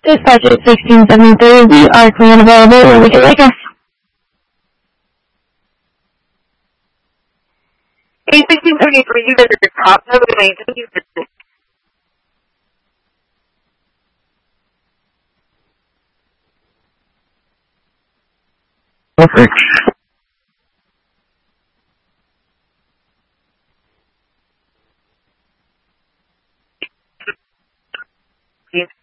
Dispatch at 1673, we are clear and available. Where would you like us? 1673, you visit the top of the main to visit. Perfect. Yes.